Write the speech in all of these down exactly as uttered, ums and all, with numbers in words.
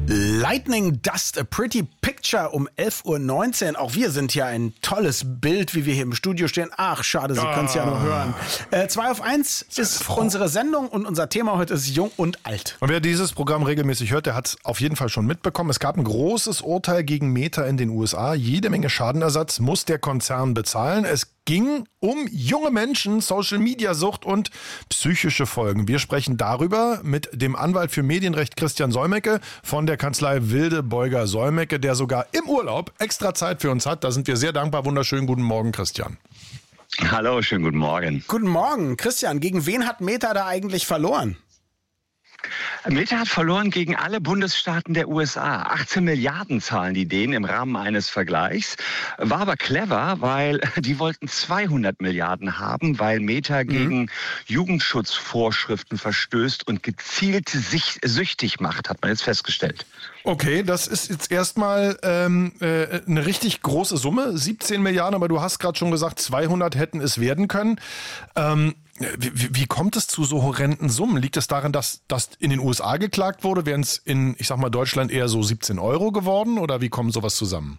Lightning Dust, a pretty picture um elf Uhr neunzehn. Auch wir sind ja ein tolles Bild, wie wir hier im Studio stehen. Ach, schade, Sie können es ja nur hören. Äh, zwei auf eins ist unsere Sendung und unser Thema heute ist Jung und Alt. Und wer dieses Programm regelmäßig hört, der hat es auf jeden Fall schon mitbekommen. Es gab ein großes Urteil gegen Meta in den U S A. Jede Menge Schadenersatz muss der Konzern bezahlen. Es ging um junge Menschen, Social-Media-Sucht und psychische Folgen. Wir sprechen darüber mit dem Anwalt für Medienrecht Christian Solmecke von der Kanzlei Wilde Beuger Solmecke, der sogar im Urlaub extra Zeit für uns hat. Da sind wir sehr dankbar. Wunderschönen guten Morgen, Christian. Hallo, schönen guten Morgen. Guten Morgen. Christian, gegen wen hat Meta da eigentlich verloren? Meta hat verloren gegen alle Bundesstaaten der U S A. achtzehn Milliarden zahlen die denen im Rahmen eines Vergleichs. War aber clever, weil die wollten zweihundert Milliarden haben, weil Meta mhm. gegen Jugendschutzvorschriften verstößt und gezielt sich süchtig macht, hat man jetzt festgestellt. Okay, das ist jetzt erstmal ähm, äh, eine richtig große Summe, siebzehn Milliarden, aber du hast gerade schon gesagt, zweihundert hätten es werden können. Ähm, wie, wie kommt es zu so horrenden Summen? Liegt es daran, dass das in den U S A geklagt wurde? Wären es in, ich sag mal, Deutschland eher so siebzehn Euro geworden oder wie kommt sowas zusammen?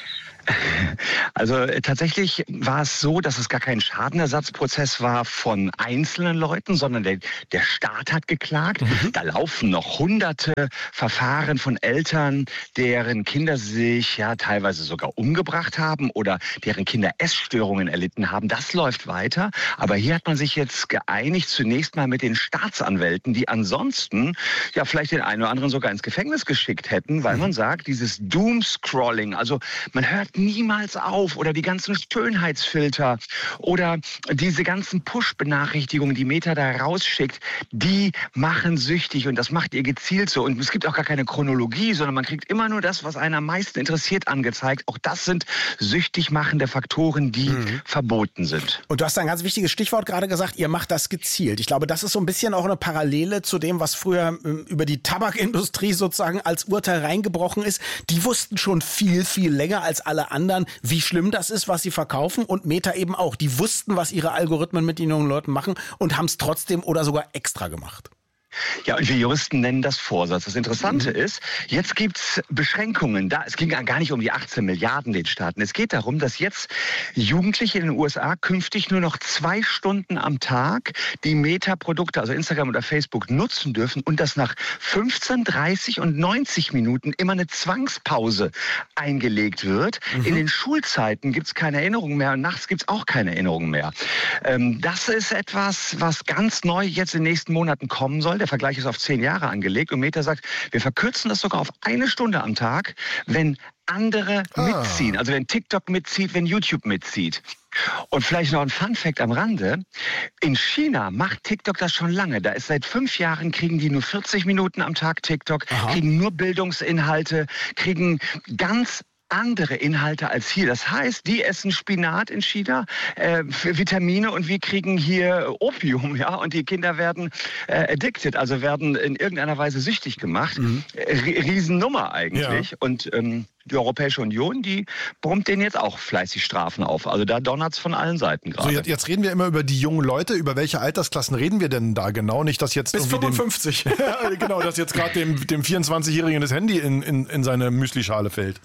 Also tatsächlich war es so, dass es gar kein Schadenersatzprozess war von einzelnen Leuten, sondern der, der Staat hat geklagt. Mhm. Da laufen noch hunderte Verfahren von Eltern, deren Kinder sich ja teilweise sogar umgebracht haben oder deren Kinder Essstörungen erlitten haben. Das läuft weiter. Aber hier hat man sich jetzt geeinigt, zunächst mal mit den Staatsanwälten, die ansonsten ja vielleicht den einen oder anderen sogar ins Gefängnis geschickt hätten, weil mhm. man sagt, dieses Doomscrolling, also man hört niemals auf oder die ganzen Schönheitsfilter oder diese ganzen Push-Benachrichtigungen, die Meta da rausschickt, die machen süchtig und das macht ihr gezielt so. Und es gibt auch gar keine Chronologie, sondern man kriegt immer nur das, was einen am meisten interessiert, angezeigt. Auch das sind süchtig machende Faktoren, die mhm. verboten sind. Und du hast ein ganz wichtiges Stichwort gerade gesagt, ihr macht das gezielt. Ich glaube, das ist so ein bisschen auch eine Parallele zu dem, was früher ähm, über die Tabakindustrie sozusagen als Urteil reingebrochen ist. Die wussten schon viel, viel länger als alle anderen, wie schlimm das ist, was sie verkaufen und Meta eben auch. Die wussten, was ihre Algorithmen mit den jungen Leuten machen und haben es trotzdem oder sogar extra gemacht. Ja, und wir Juristen nennen das Vorsatz. Das Interessante mhm. ist, jetzt gibt's Beschränkungen. Da, es ging gar nicht um die achtzehn Milliarden den Staaten. Es geht darum, dass jetzt Jugendliche in den U S A künftig nur noch zwei Stunden am Tag die Meta-Produkte, also Instagram oder Facebook, nutzen dürfen und dass nach fünfzehn, dreißig und neunzig Minuten immer eine Zwangspause eingelegt wird. Mhm. In den Schulzeiten gibt's keine Erinnerungen mehr und nachts gibt's auch keine Erinnerungen mehr. Ähm, das ist etwas, was ganz neu jetzt in den nächsten Monaten kommen soll. Der Vergleich ist auf zehn Jahre angelegt und Meta sagt, wir verkürzen das sogar auf eine Stunde am Tag, wenn andere ah. mitziehen. Also wenn TikTok mitzieht, wenn YouTube mitzieht. Und vielleicht noch ein Fun-Fact am Rande. In China macht TikTok das schon lange. Da ist seit fünf Jahren, kriegen die nur vierzig Minuten am Tag TikTok, Aha. kriegen nur Bildungsinhalte, kriegen ganz andere Inhalte als hier. Das heißt, die essen Spinat in China, äh, für Vitamine und wir kriegen hier Opium, ja, und die Kinder werden äh, addicted, also werden in irgendeiner Weise süchtig gemacht. Mhm. R- Riesennummer eigentlich. Ja. Und ähm, die Europäische Union, die brummt denen jetzt auch fleißig Strafen auf. Also da donnert's von allen Seiten gerade. So, jetzt, jetzt reden wir immer über die jungen Leute. Über welche Altersklassen reden wir denn da genau? Nicht, dass jetzt bis fünfundfünfzig. Dem, ja, genau, dass jetzt gerade dem, dem vierundzwanzigjährigen das Handy in, in, in seine Müslischale fällt.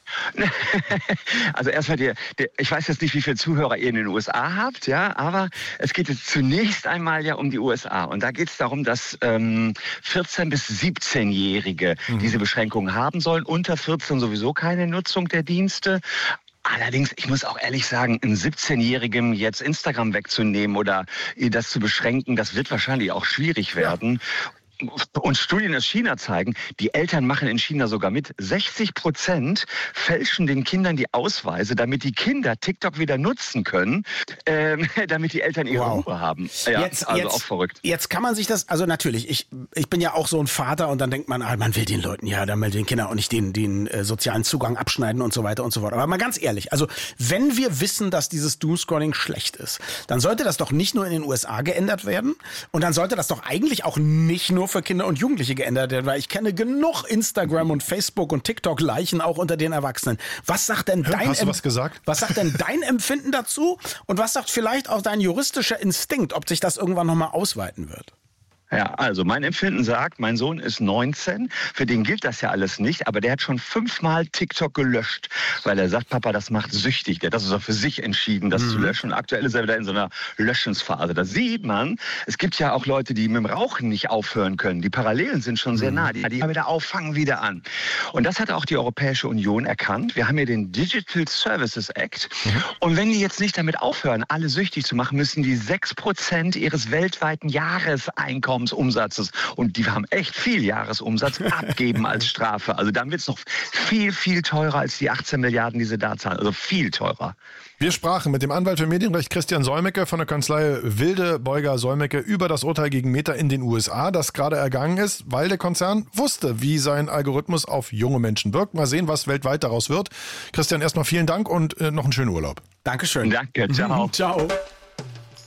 Also erstmal, die, die, ich weiß jetzt nicht, wie viele Zuhörer ihr in den U S A habt, ja, aber es geht jetzt zunächst einmal ja um die U S A. Und da geht es darum, dass ähm, vierzehn- bis siebzehnjährige mhm. diese Beschränkungen haben sollen. Unter vierzehn sowieso keine Nutzung der Dienste. Allerdings, ich muss auch ehrlich sagen, einem siebzehnjährigen jetzt Instagram wegzunehmen oder das zu beschränken, das wird wahrscheinlich auch schwierig werden. Ja. Und Studien aus China zeigen, die Eltern machen in China sogar mit. sechzig Prozent fälschen den Kindern die Ausweise, damit die Kinder TikTok wieder nutzen können, ähm, damit die Eltern ihre wow. Ruhe haben. Ja, jetzt, also jetzt, auch verrückt. Jetzt kann man sich das, also natürlich, ich, ich bin ja auch so ein Vater und dann denkt man, ah, man will den Leuten ja, dann will den Kindern auch nicht den, den äh, sozialen Zugang abschneiden und so weiter und so fort. Aber mal ganz ehrlich, also wenn wir wissen, dass dieses Doomscrolling schlecht ist, dann sollte das doch nicht nur in den U S A geändert werden und dann sollte das doch eigentlich auch nicht nur für Kinder und Jugendliche geändert werden, weil ich kenne genug Instagram und Facebook und TikTok-Leichen auch unter den Erwachsenen. Was sagt denn dein Hast du was gesagt? Was sagt denn dein Empfinden dazu und was sagt vielleicht auch dein juristischer Instinkt, ob sich das irgendwann nochmal ausweiten wird? Ja, also mein Empfinden sagt, mein Sohn ist neunzehn, für den gilt das ja alles nicht, aber der hat schon fünfmal TikTok gelöscht, weil er sagt, Papa, das macht süchtig. Der hat das also für sich entschieden, das mhm. zu löschen. Und aktuell ist er wieder in so einer Löschensphase. Da sieht man, es gibt ja auch Leute, die mit dem Rauchen nicht aufhören können. Die Parallelen sind schon sehr nah. Die, die wieder auffangen wieder an. Und das hat auch die Europäische Union erkannt. Wir haben hier den Digital Services Act. Mhm. Und wenn die jetzt nicht damit aufhören, alle süchtig zu machen, müssen die sechs Prozent ihres weltweiten Jahreseinkommens Umsatzes, und die haben echt viel Jahresumsatz, abgeben als Strafe. Also dann wird es noch viel, viel teurer als die achtzehn Milliarden, die sie da zahlen. Also viel teurer. Wir sprachen mit dem Anwalt für Medienrecht Christian Solmecke von der Kanzlei Wilde Beuger Solmecke über das Urteil gegen Meta in den U S A, das gerade ergangen ist, weil der Konzern wusste, wie sein Algorithmus auf junge Menschen wirkt. Mal sehen, was weltweit daraus wird. Christian, erstmal vielen Dank und äh, noch einen schönen Urlaub. Dankeschön. Danke, ciao. Ciao.